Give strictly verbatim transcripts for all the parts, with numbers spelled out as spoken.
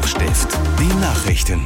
Hochstift, die Nachrichten.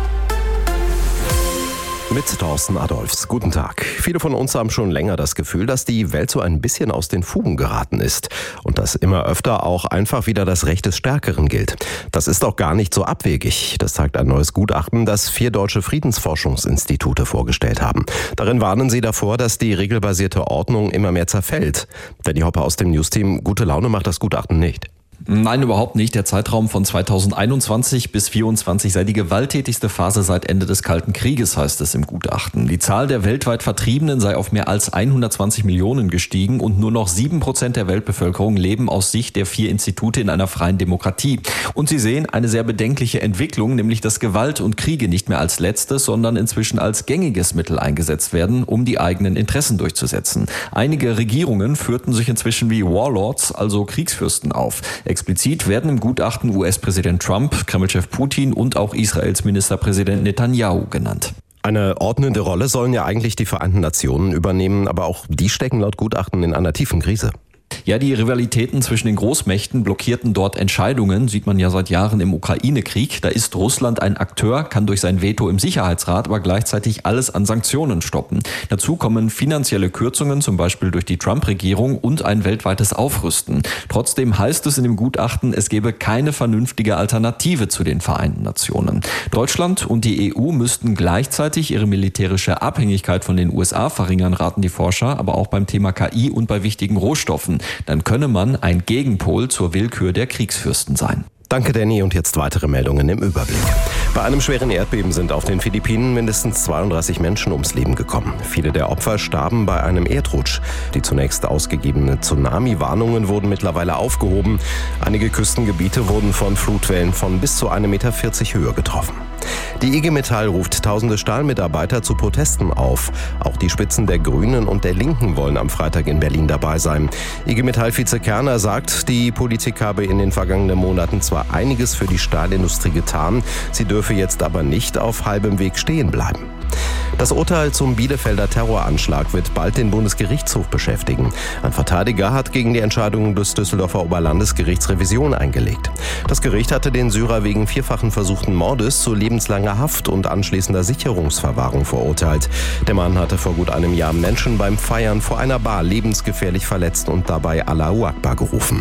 Mit Thorsten Adolfs. Guten Tag. Viele von uns haben schon länger das Gefühl, dass die Welt so ein bisschen aus den Fugen geraten ist und dass immer öfter auch einfach wieder das Recht des Stärkeren gilt. Das ist auch gar nicht so abwegig. Das zeigt ein neues Gutachten, das vier deutsche Friedensforschungsinstitute vorgestellt haben. Darin warnen sie davor, dass die regelbasierte Ordnung immer mehr zerfällt. Danny Hoppe aus dem Newsteam. Gute Laune macht das Gutachten nicht. Nein, überhaupt nicht. Der Zeitraum von zweitausendeinundzwanzig bis vierundzwanzig sei die gewalttätigste Phase seit Ende des Kalten Krieges, heißt es im Gutachten. Die Zahl der weltweit Vertriebenen sei auf mehr als hundertzwanzig Millionen gestiegen und nur noch sieben Prozent der Weltbevölkerung leben aus Sicht der vier Institute in einer freien Demokratie. Und sie sehen eine sehr bedenkliche Entwicklung, nämlich dass Gewalt und Kriege nicht mehr als letztes, sondern inzwischen als gängiges Mittel eingesetzt werden, um die eigenen Interessen durchzusetzen. Einige Regierungen führten sich inzwischen wie Warlords, also Kriegsfürsten, auf. Explizit werden im Gutachten U S-Präsident Trump, Kremlchef Putin und auch Israels Ministerpräsident Netanyahu genannt. Eine ordnende Rolle sollen ja eigentlich die Vereinten Nationen übernehmen, aber auch die stecken laut Gutachten in einer tiefen Krise. Ja, die Rivalitäten zwischen den Großmächten blockierten dort Entscheidungen, sieht man ja seit Jahren im Ukraine-Krieg. Da ist Russland ein Akteur, kann durch sein Veto im Sicherheitsrat aber gleichzeitig alles an Sanktionen stoppen. Dazu kommen finanzielle Kürzungen, zum Beispiel durch die Trump-Regierung, und ein weltweites Aufrüsten. Trotzdem heißt es in dem Gutachten, es gebe keine vernünftige Alternative zu den Vereinten Nationen. Deutschland und die E U müssten gleichzeitig ihre militärische Abhängigkeit von den U S A verringern, raten die Forscher, aber auch beim Thema K I und bei wichtigen Rohstoffen. Dann könne man ein Gegenpol zur Willkür der Kriegsfürsten sein. Danke, Danny. Und jetzt weitere Meldungen im Überblick. Bei einem schweren Erdbeben sind auf den Philippinen mindestens zweiunddreißig Menschen ums Leben gekommen. Viele der Opfer starben bei einem Erdrutsch. Die zunächst ausgegebenen Tsunami-Warnungen wurden mittlerweile aufgehoben. Einige Küstengebiete wurden von Flutwellen von bis zu einem Meter vierzig Höhe getroffen. Die I G Metall ruft tausende Stahlmitarbeiter zu Protesten auf. Auch die Spitzen der Grünen und der Linken wollen am Freitag in Berlin dabei sein. I G Metall-Vize Kerner sagt, die Politik habe in den vergangenen Monaten zwar einiges für die Stahlindustrie getan, sie dürfe jetzt aber nicht auf halbem Weg stehen bleiben. Das Urteil zum Bielefelder Terroranschlag wird bald den Bundesgerichtshof beschäftigen. Ein Verteidiger hat gegen die Entscheidung des Düsseldorfer Oberlandesgerichts Revision eingelegt. Das Gericht hatte den Syrer wegen vierfachen versuchten Mordes zu lebenslanger Haft und anschließender Sicherungsverwahrung verurteilt. Der Mann hatte vor gut einem Jahr Menschen beim Feiern vor einer Bar lebensgefährlich verletzt und dabei Allahu Akbar gerufen.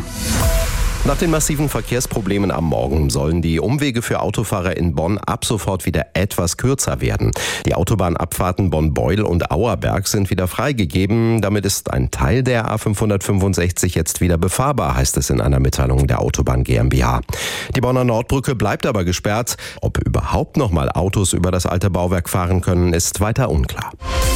Nach den massiven Verkehrsproblemen am Morgen sollen die Umwege für Autofahrer in Bonn ab sofort wieder etwas kürzer werden. Die Autobahnabfahrten Bonn-Beuel und Auerberg sind wieder freigegeben. Damit ist ein Teil der A fünfhundertfünfundsechzig jetzt wieder befahrbar, heißt es in einer Mitteilung der Autobahn GmbH. Die Bonner Nordbrücke bleibt aber gesperrt. Ob überhaupt noch mal Autos über das alte Bauwerk fahren können, ist weiter unklar.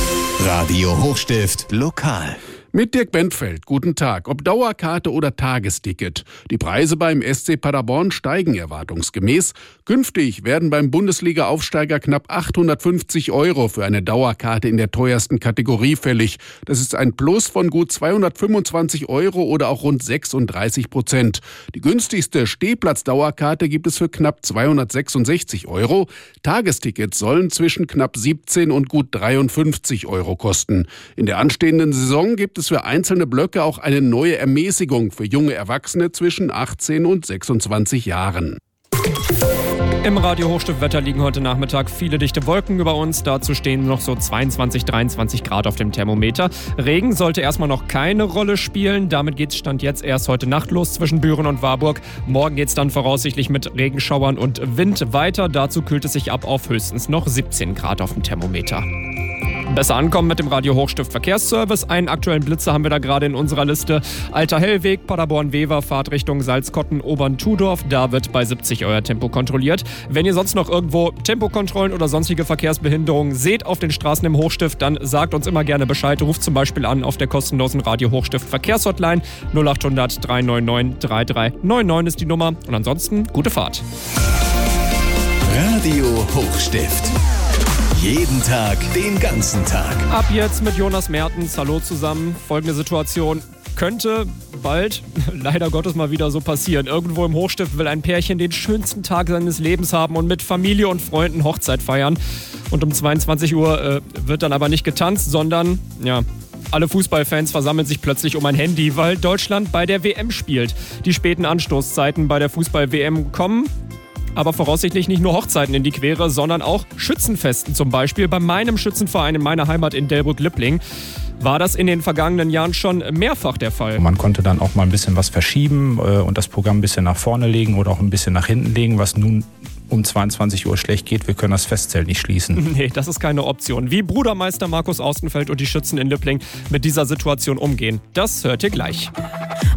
Radio Hochstift lokal. Mit Dirk Bentfeld, guten Tag. Ob Dauerkarte oder Tagesticket. Die Preise beim S C Paderborn steigen erwartungsgemäß. Künftig werden beim Bundesliga-Aufsteiger knapp achthundertfünfzig Euro für eine Dauerkarte in der teuersten Kategorie fällig. Das ist ein Plus von gut zweihundertfünfundzwanzig Euro oder auch rund sechsunddreißig Prozent. Die günstigste Stehplatz-Dauerkarte gibt es für knapp zweihundertsechsundsechzig Euro. Tagestickets sollen zwischen knapp siebzehn und gut dreiundfünfzig Euro kosten. In der anstehenden Saison gibt es für einzelne Blöcke auch eine neue Ermäßigung für junge Erwachsene zwischen achtzehn und sechsundzwanzig Jahren. Im Radio Hochstift-Wetter liegen heute Nachmittag viele dichte Wolken über uns. Dazu stehen noch so zweiundzwanzig, dreiundzwanzig Grad auf dem Thermometer. Regen sollte erstmal noch keine Rolle spielen. Damit geht's Stand jetzt erst heute Nacht los zwischen Büren und Warburg. Morgen geht's dann voraussichtlich mit Regenschauern und Wind weiter. Dazu kühlt es sich ab auf höchstens noch siebzehn Grad auf dem Thermometer. Besser ankommen mit dem Radio Hochstift Verkehrsservice. Einen aktuellen Blitzer haben wir da gerade in unserer Liste. Alter Hellweg, Paderborn-Wever, Fahrtrichtung Salzkotten, Obern-Tudorf. Da wird bei siebzig euer Tempo kontrolliert. Wenn ihr sonst noch irgendwo Tempokontrollen oder sonstige Verkehrsbehinderungen seht auf den Straßen im Hochstift, dann sagt uns immer gerne Bescheid. Ruft zum Beispiel an auf der kostenlosen Radio Hochstift Verkehrshotline. null achthundert drei neun neun drei drei neun neun ist die Nummer. Und ansonsten gute Fahrt. Radio Hochstift. Jeden Tag, den ganzen Tag. Ab jetzt mit Jonas Mertens. Hallo zusammen. Folgende Situation könnte bald, leider Gottes, mal wieder so passieren. Irgendwo im Hochstift will ein Pärchen den schönsten Tag seines Lebens haben und mit Familie und Freunden Hochzeit feiern. Und um zweiundzwanzig Uhr äh, wird dann aber nicht getanzt, sondern, ja, alle Fußballfans versammeln sich plötzlich um ein Handy, weil Deutschland bei der W M spielt. Die späten Anstoßzeiten bei der Fußball-W M kommen aber voraussichtlich nicht nur Hochzeiten in die Quere, sondern auch Schützenfesten, zum Beispiel bei meinem Schützenverein in meiner Heimat in Delbrück-Lippling. War das in den vergangenen Jahren schon mehrfach der Fall? Man konnte dann auch mal ein bisschen was verschieben äh, und das Programm ein bisschen nach vorne legen oder auch ein bisschen nach hinten legen, was nun um zweiundzwanzig Uhr schlecht geht. Wir können das Festzelt nicht schließen. Nee, das ist keine Option. Wie Brudermeister Markus Austenfeld und die Schützen in Lippling mit dieser Situation umgehen, das hört ihr gleich.